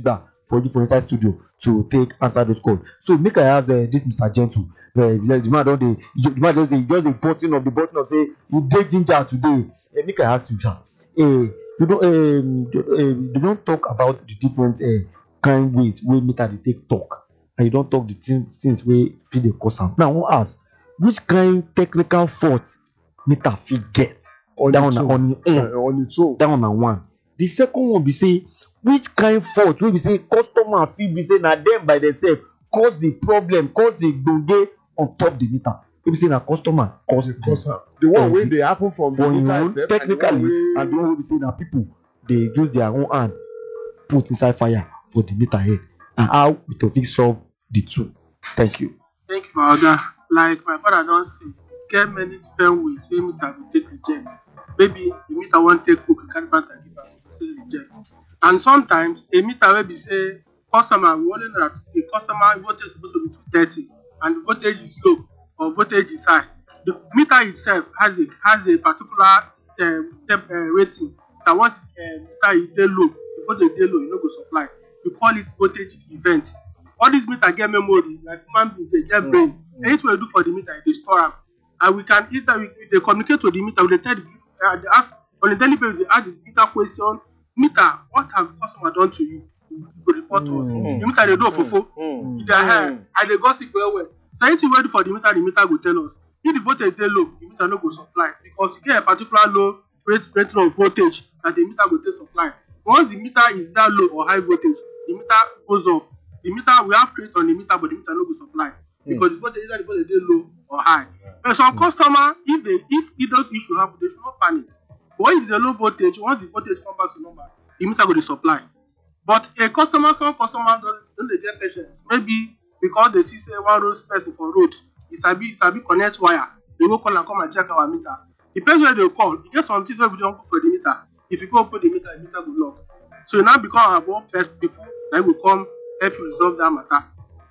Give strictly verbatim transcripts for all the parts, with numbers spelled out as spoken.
gidigba for you for inside studio to take answer those calls. So make I have uh, this Mister Gentle. Uh, the man don dey the man just dey just dey button of the button of say he dey ginger today. Uh, make I ask you, sir. Uh, you don't um, uh, you don't talk about the different uh, kind ways wey meter dey take talk, and you don talk the things things wey fit dey cause am. Now I wan ask, which kind technical fault meter fit get? On that its one own. na on Uh, on its own. that one na one. The second one be say, which kind fault wey be say customer fit be say na them by themselves cause the problem, cause the gbege on top the meter. Wey be say na customer cause The cause am. The one wey dey happen from the for im meter own itself, technically, and the one and the one wey be say na people dey use their own hand put inside fire for the meter head, and how we to fit solve the two. Thank you. Thank you, my oga. Like my father don say, get many different ways wey meter go take reject. Maybe the meter wan take cook, you carry fanta give am, you say reject. And sometimes a meter wey be say customer, we only know that the customer voltage suppose to be two thirty and the voltage is low or voltage is high. The meter itself has a has a particular um, temp, uh, rating that once uh, meter is dey low, before they dey low, you no go supply. We call it voltage event. All these meter get memory, like human being, they get brain. Mm-hmm. Anything we do for the meter, they store am. And we can either we, they communicate to the meter, they tell the uh, they ask on a daily basis, they ask the meter question, meter, what have customer done to you? You go report to us. Mm. The meter they do ofofo. Mm. In their hair, and they gossip well well. So anything we do for the meter, the meter go tell us. If the voltage dey low, the meter no go supply because you get a particular low rate rating of voltage that the meter go take supply. Once the meter is that low or high voltage, the meter goes off. The meter we have create on the meter, but the meter no go supply because mm. the voltage either the voltage dey low or high. But some mm. customer, if they if if those issues happen, they should not panic. But when it's a low voltage, once the voltage come back to normal, the meter go dey supply. But a customer, some customer don't, don't dey get patience. Maybe because they see say one road person for road, he sabi he sabi connect wire, they go call and come and check our meter. The person wey they call, e get some things wey we don put for the meter. If you go open the meter, the meter go lock. So now become our one best people that will come help you resolve that matter.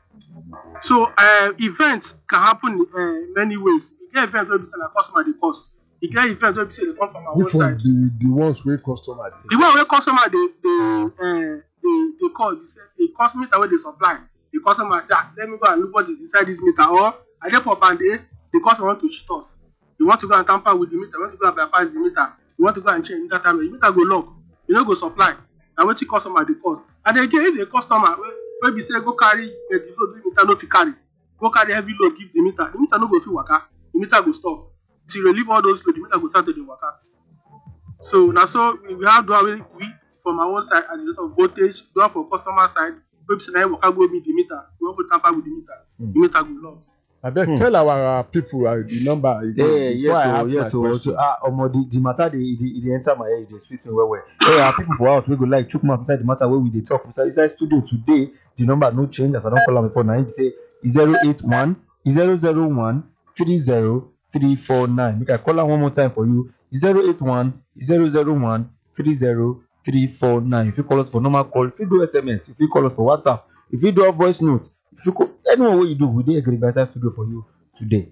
So uh, events can happen in uh, many ways. You get events where we say na customer dey cause. You get events where we say they come from our Which own one? side. The the ones where customer dey. The one where customer dey dey uh, dey dey call, they say the customer meter wey dey supply. The customer say, ah, let me go and look what is inside this meter. Or I dey for band A, the customer want to cheat us. You want to go and tamper with the meter. You want to go and bypass the meter. You want to go and change meter time. The meter go lock. You no go supply. Na wetin customer dey cause. And again, if the customer wey wey be say go carry uh, the load wey meter no fit carry, go carry heavy load give the meter, the meter no go fit waka. The meter go stop. Till you relieve all those load, the meter go start to dey waka. So na so we, we have do we, we from our own side as a result of voltage, do am for customer side. Wey be say na him waka go meet the meter. We wan go tamper with the meter. Mm. The meter go lock. Abeg Hmm. tell our uh, people uh, the number again Yeah, before I yes, ask so, my yes, so, question. so ah, omo, the, the matter they they, they enter my head, they sweet me well well. Hey, our people for out we go like chook mouth inside the matter where we dey talk inside inside studio today. The number no change as I don't call am before. Now him say zero eight one zero zero one three zero three four nine. Make I call am one more time for you. Zero eight one zero zero one three zero three four nine. If you call us for normal call, if you do S M S, if you call us for WhatsApp, if you do a voice note, if you call anyone what you do, we dey agree inside studio for you today.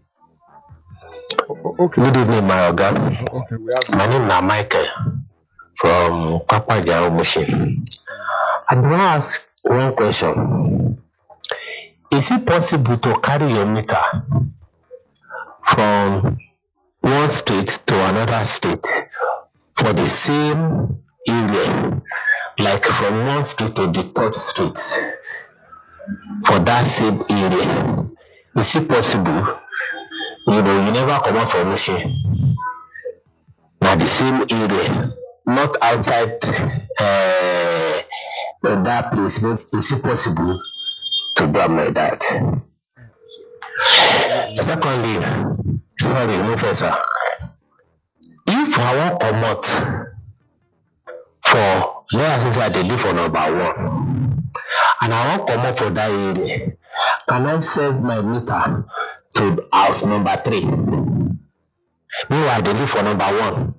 O- Okay. Good evening, my oga. Okay, we have. My name is Michael from Papaja Omushin. I want to ask one question. Is it possible to carry your meter from one state to another state for the same area, like from one street to the third street for that same area? Is it possible? You know, you never come out from Mushin. Now the same area, not outside uh, that place, but is it possible to do am like that? Secondly, sorry, no professor. If I want come out for, let us say I dey live for number one, and I want come out for that area, can I send my meter to house number three? Meanwhile, I dey live for number one,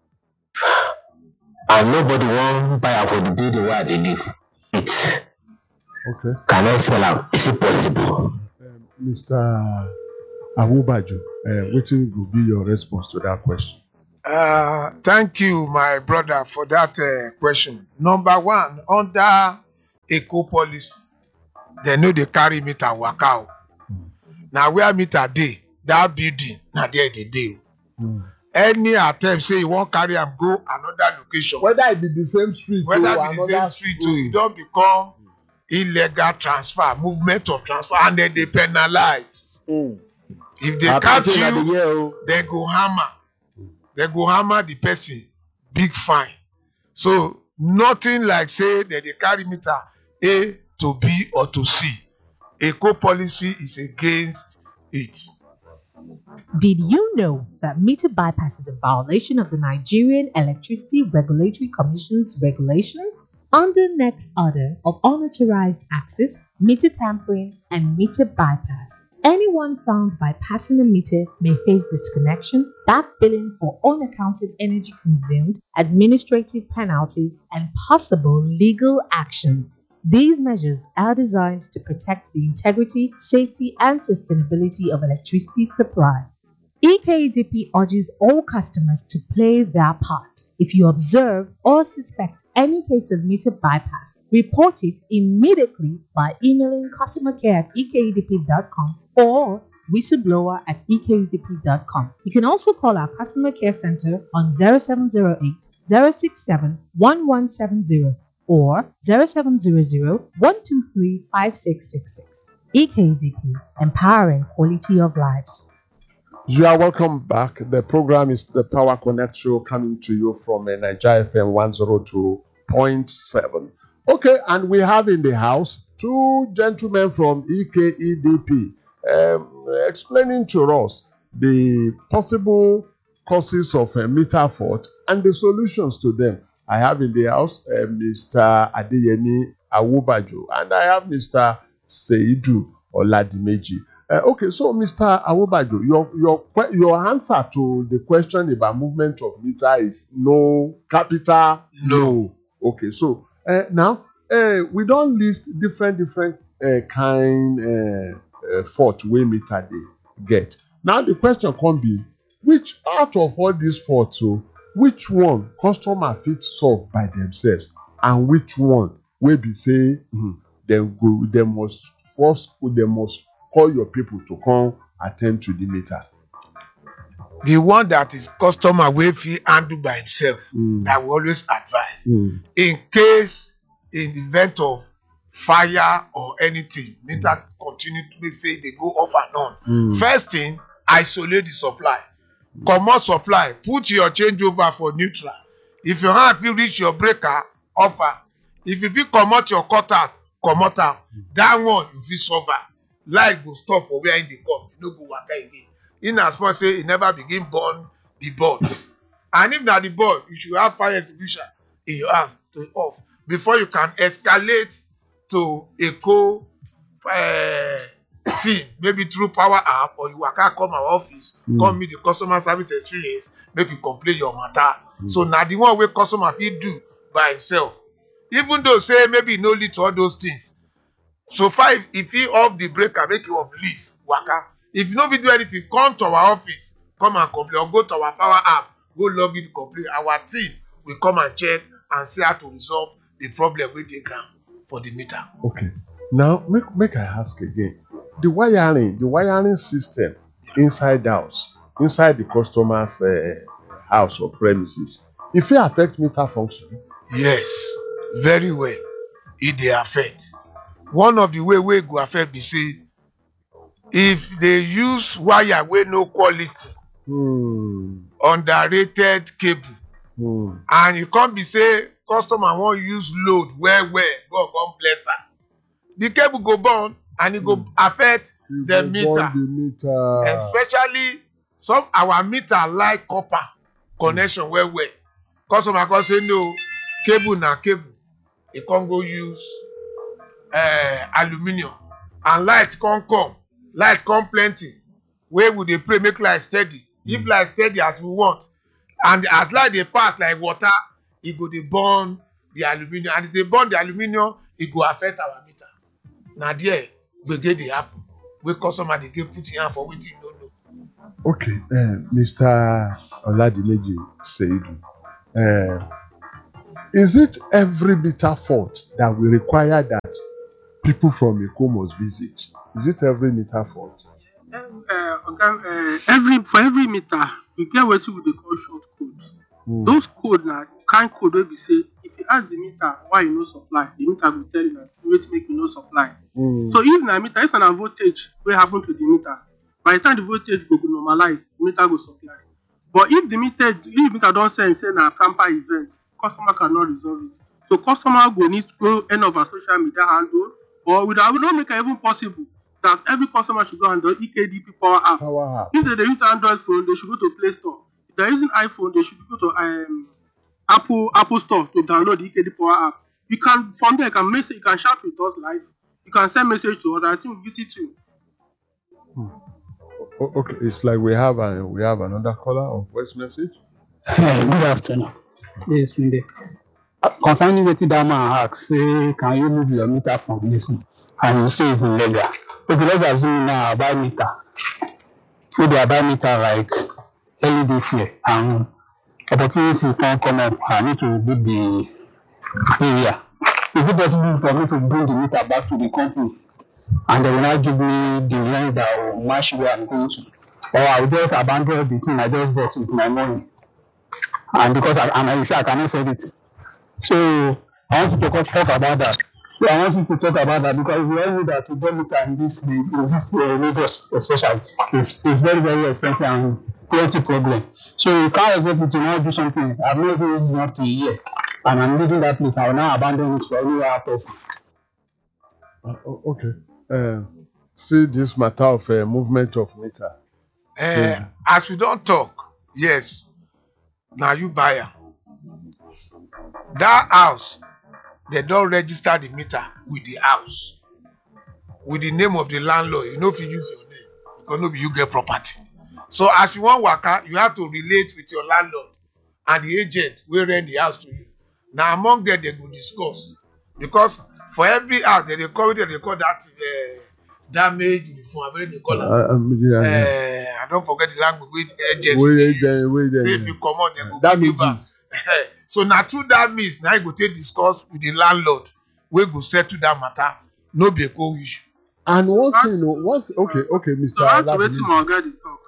and nobody want buy am for the building where I dey live. It Okay. can I sell am? Is it possible? Um, Mister Awubajo, uh, wetin go be your response to that question? Uh, thank you, my brother, for that uh, question. Number one, under eco policy. They know they carry meter waka o. Now where meter dey, that building, now there they dey. Mm. Any attempt say you won't carry am go another location. Whether it be the same street Whether or it be the another same street o, e don become illegal transfer, movement of transfer, and then they penalize. Mm. If they I catch appreciate that, you, yeah, oh. they go hammer. They go hammer the person, big fine. So nothing like say that they carry meter A to B or to C. Eco policy is against it. Did you know that meter bypass is a violation of the Nigerian Electricity Regulatory Commission's regulations? Under next order of unauthorized access, meter tampering, and meter bypass, anyone found bypassing a meter may face disconnection, back billing for unaccounted energy consumed, administrative penalties, and possible legal actions. These measures are designed to protect the integrity, safety, and sustainability of electricity supply. E K E D P urges all customers to play their part. If you observe or suspect any case of meter bypass, report it immediately by emailing customer care at e k e d p dot com or whistleblower at e k e d p dot com. You can also call our customer care center on zero seven zero eight, zero six seven, one one seven zero or zero seven zero zero, one two three, five six six six. E K E D P, empowering quality of lives. You are welcome back. The program is the Power Connect Show, coming to you from uh, Nigeria F M one oh two point seven. Okay, and we have in the house two gentlemen from E K E D P um, explaining to us the possible causes of uh, meter fault and the solutions to them. I have in the house uh, Mister Adeyemi Awubajo, and I have Mister Seidu Oladimeji. Uh, okay, so Mister Awubajo, your your your answer to the question about movement of meter is no, capital no. Okay, so uh, now uh, we don't list different different uh, kind uh, uh, fault wey meter dey get. Now the question can be, which out of all these faults, so which one customer fit solve by themselves, and which one wey be say mm, dem go dem must first dem must call your people to come attend to the meter? The one that is customer wey fit handle by himself, Mm. that we always advise. Mm. In case, in the event of fire or anything, meter continue to make say they go off and on. Mm. First thing, isolate the supply. Comot supply, put your changeover for neutral. If your hand fit reach your breaker, offer. If you fit comot your cutter, comot am. That one you fit solve am. Light go stop for where e dey come, e no go waka again. In as much say e never begin burn the board. And if na the board, you should have fire extinguisher in your hands to off before you can escalate to a co uh, team, maybe through power app, or you waka come our office, Mm. come meet the customer service experience, make you complain your matter. Mm. So na the one wey customer fit do by himself. Even though say maybe e no lead to all those things. So far, if, if he off the breaker, make you off leave, waka. If you no fit do anything, come to our office, come and complain, or go to our power app, go log in to complain. Our team will come and check and see how to resolve the problem with the ground for the meter. Okay. Now make make I ask again. The wiring, the wiring system inside the house, inside the customer's uh, house or premises, if it affect meter function. Yes, very well. It dey affect. One of the way wey go affect be say, if they use wire wey no quality, Hmm. underrated cable, Hmm. and you come be say customer wan use load well well, God come bless am, the cable go burn and e go Mm. affect You the go meter. burn the meter. Especially some our meter like copper connection well well. Customer come say no, cable na cable, e come go use uh, aluminium, and light come come, light come plenty. Wey we dey pray make light steady. If light steady as we want, and as light dey pass like water, e go dey burn the aluminium, and as e burn the aluminium, e go affect our meter. Na there gbege dey happen, wey customer dey get put im hand for wetin e no know. Okay, uh, Mister Oladimeji Seidu, uh, Is it every meter fault that we require that people from Eko must visit? Is it every meter fault? Uh, okay, uh, every for every meter, we get what we dey call short code. Mm. Those code na kind code wey be say if you ask the meter why you no supply, the meter go tell you na wait make you no supply. Mm. So if na meter, if na voltage wey happen to the meter, by the time the voltage go go normalize, the meter go supply. But if the meter, if the meter don send say na tamper event, customer cannot resolve it. So customer go need to go end of our social media handle, or we don't make it even possible that every customer should go and do E K D P Power App. Power app. If they, they use Android phone, they should go to Play Store. If they're using iPhone, they should go to um, Apple Apple Store to download the E K D Power App. You can from there you can message, you can chat with us live. You can send message to us. I think we visit you. O- Okay, it's like we have a, we have another caller of voice message. Hey, good afternoon. Yes, Tunde. Uh, Concerning wetin that man ask, say, can you move your meter from this? And you say it's illegal. Okay, let's assume now I buy meter. Maybe I buy meter like early this year, and opportunity can come up. I need to do the area. Is it possible for me to bring the meter back to the company, and they will not give me the line that will match where I'm going to, or I will just abandon the thing I just bought with my money? And because I, and I say I cannot sell it. So I want you to talk about that. So I want you to talk about that because we all know that to get meter in this in this uh, Lagos especially is is very very expensive and plenty problem. So you can't expect me to now do something. I've not even used up to a year, and I'm leaving that place. I will now abandon it for any other person. Uh, o- okay. Uh, see this matter of uh, movement of meter. Uh, as we don't talk, yes, now you buy am. That house, they don't register the meter with the house, with the name of the landlord. You know if you use your name, because no be you get property. So as you want worker, you have to relate with your landlord and the agent will rent the house to you. Now among them, they go discuss because for every house, they dey call it, they call that uh, damage in the phone. I believe they call it. Uh, um, yeah, yeah. Uh, I don't forget the language which agency Wait, they wait, use. wait, wait, Say if wait. you come on, they go That give you back. means So na through that means now you go take discuss with the landlord. We go settle that matter. No be a co issue. and one That's- thing, you know, what's okay, okay, Mister So that's Alabini. wetin my oga dey talk.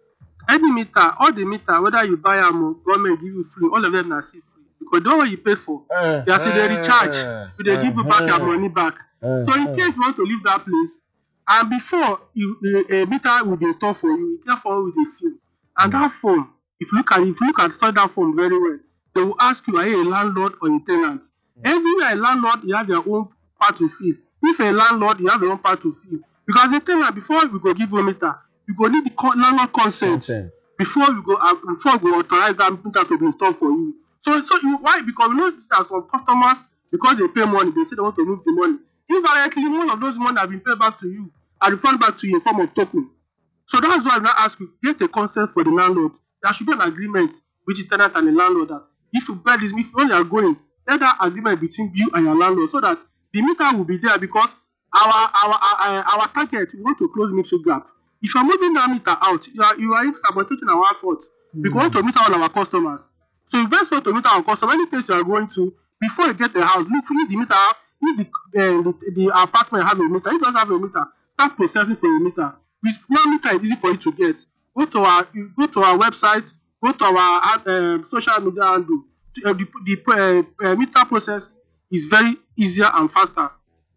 Any meter, all the meter, whether you buy am or government give you free, all of them na still free because the one wey you pay for, Uh, they are still dey recharge. We dey give you back your uh, money back. uh, So in uh. case you want to leave that place, and before you, a, a meter will be installed for you, you get form with a film, and that form, if you look at if you look at study that form very well, they will ask you are you a landlord or a tenant. Everywhere a landlord, you have your own part to fill. If a landlord, you have your own part to fill. Because a tenant, before we go give you a meter, you go need the con- landlord consent Consent. before we go uh, before we go authorize that meter to be installed for you. So so you, why? Because we know that some customers, because they pay money, they say they want to move the money. Indirectly, one of those money have been paid back to you and refunded back to you in form of token. So that's why I now ask you, get a consent for the landlord. There should be an agreement with the tenant and the landlord that if you buy this, if when you are going, let that agreement between you and your landlord so that the meter will be there because our our our, our target, we want to close meter gap. If you are moving that meter out, you are you are sabotaging our efforts. We want to meet all our customers. So you best want to meet our customers. Any place you are going to, before you get the house, look if the meter, if the uh, the, the apartment have a meter, if it doesn't have a meter, start processing for a meter. With one meter is easy for you to get. Go to our you go to our website, go to our uh, social media handle. Uh, the the uh, uh, meter process is very easier and faster.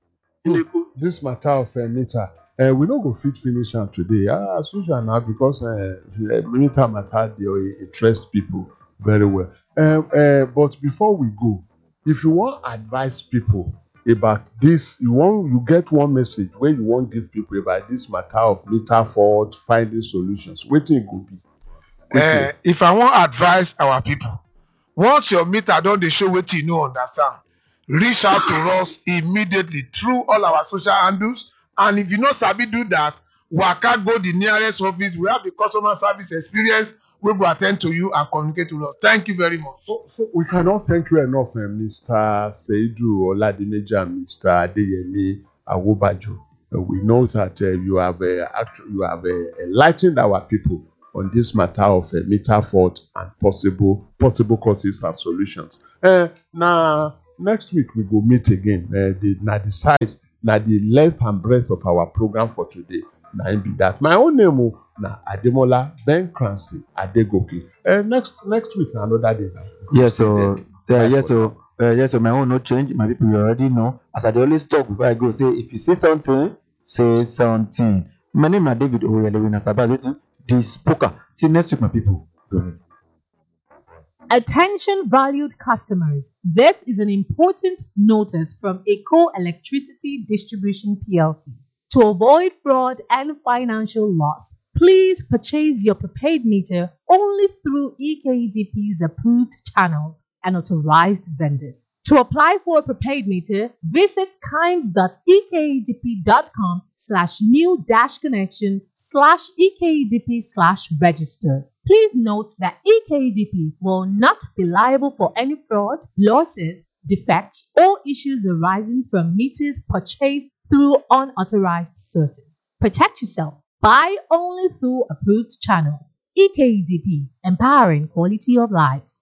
In the co- This matter of uh, meter, uh, we no go fit finish am today. Ah, as usual now because uh, uh, meter matter dey uh, interest people very well. Uh, uh, but before we go, if you wan advise people about this, you wan you get one message wey you wan give people about this matter of meter fault, finding solutions. Wetin e go be? Uh, if I want advise our people, once your meter don dey show wetin you no understand, reach out to us immediately through all our social handles. And if you no sabi do that, waka go the nearest office. We have the customer service experience. We will attend to you and communicate with us. Thank you very much. So, so we cannot thank you enough, uh, Mister Seidu Oladimeji and Mister Adeyemi Awobajo. Uh, we know that uh, you have uh, actually you have uh, enlightened our people on this matter of uh, meter fault and possible possible causes and solutions. Uh, now, next week we go meet again. Uh, the, now the size, now the length and breadth of our program for today. Now be that. My own name is now Ademola Ben Cransley Adegoke. Uh, next next week another day. Now. Yes, so uh, yes, so uh, yes, so my own no change. My people, you already know. As I dey always talk before I go, say if you see something, say something. My name is David Oyelewin Asabazeti. This poker. Till next week, my people. Go ahead. Attention valued customers. This is an important notice from Eco Electricity Distribution P L C. To avoid fraud and financial loss, please purchase your prepaid meter only through E K E D P's approved channels and authorized vendors. To apply for a prepaid meter, visit kinds.ekedp.com slash new dash connection slash ekedp slash register. Please note that E K E D P will not be liable for any fraud, losses, defects, or issues arising from meters purchased through unauthorized sources. Protect yourself. Buy only through approved channels. E K E D P, empowering quality of lives.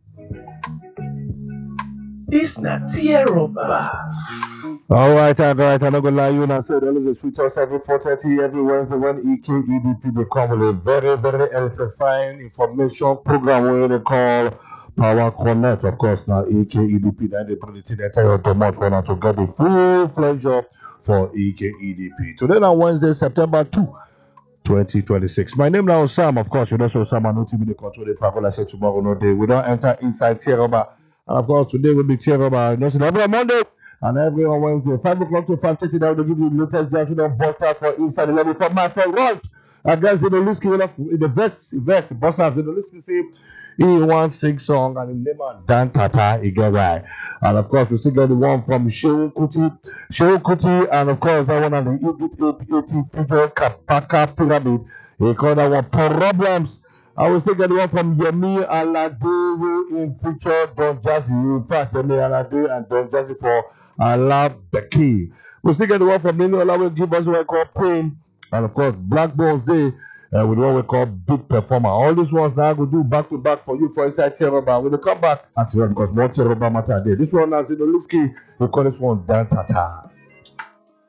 This na Tieroba. All right, all right. I'm not gonna lie, you and I said always a sweet us every four thirty every Wednesday when E K E D P they come with a very, very electrifying information program where they call Power Connect. Of course, now E K E D P then they put it in the entire month for now to get the full fledged for E K E D P. Today on Wednesday, September second, twenty twenty-six. My name now Sam. Of course, you know so Sam and no T V they control the park. I say tomorrow no day. We don't enter inside Tieroba. And of course, today will be Tieroba. You know, so every Monday and every on Wednesday, five o'clock to five thirty. That will give you the latest version of Bust Out for Inside the Level from my friend right. I guess in the list, in the verse, verse, Bust Out in the list, you see, he wants sing song and the name of Dan Tata, he get right. And of course, we still got the one from Shehu Kuti, Shehu Kuti, and of course, that one on the Egypt eighty figure Kapaka Pyramid. He call that one Problems. I will still get the one from Yemi Alade in feature Don Jazzy. In fact, Yemi Alade and Don Jazzy for Allah Beki. We still get the one from Nino Allah will give us what we call Pain. And of course, Black Balls Day uh, with what we call Big Performer. All these ones now I will do back to back for you for inside Tieroba. When they come back, as well, because more Tieroba matter day. This one, as in the Lusky, we call this one Dan Tata.